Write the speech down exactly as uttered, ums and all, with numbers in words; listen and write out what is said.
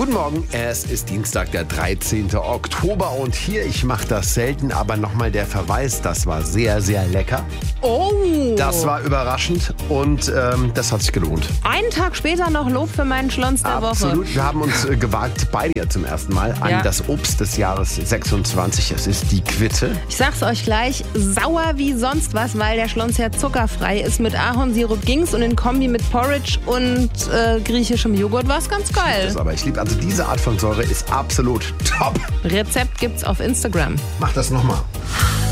Guten Morgen, es ist Dienstag, der dreizehnten Oktober und hier, ich mache das selten, aber nochmal der Verweis, das war sehr, sehr lecker. Oh! Das war überraschend und ähm, das hat sich gelohnt. Einen Tag später noch Lob für meinen Schlons der Woche. Absolut, wir haben uns äh, gewagt, beide ja zum ersten Mal, an Ja. das Obst des Jahres sechsundzwanzig. Es ist die Quitte. Ich sag's euch gleich, sauer wie sonst was, weil der Schlons ja zuckerfrei ist. Mit Ahornsirup ging's und in Kombi mit Porridge und äh, griechischem Joghurt war's ganz geil. Das aber ich liebe, also diese Art von Säure ist absolut top. Rezept gibt's auf Instagram. Mach das nochmal.